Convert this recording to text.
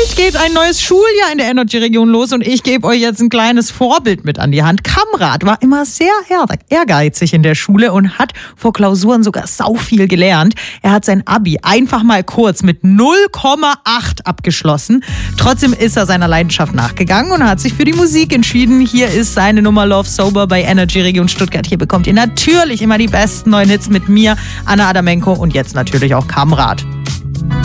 Bald geht ein neues Schuljahr in der Energy-Region los und ich gebe euch jetzt ein kleines Vorbild mit an die Hand. Kamrat war immer sehr ehrgeizig in der Schule und hat vor Klausuren sogar sau viel gelernt. Er hat sein Abi einfach mal kurz mit 0,8 abgeschlossen. Trotzdem ist er seiner Leidenschaft nachgegangen und hat sich für die Musik entschieden. Hier ist seine Nummer Love Sober bei Energy Region Stuttgart. Hier bekommt ihr natürlich immer die besten neuen Hits mit mir, Anna Adamenko und jetzt natürlich auch Kamrat.